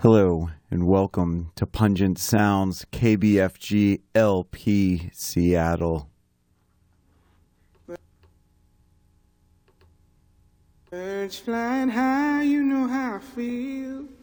Hello and welcome to Pungent Sounds, KBFG LP Seattle. Birds flying high, you know how I feel.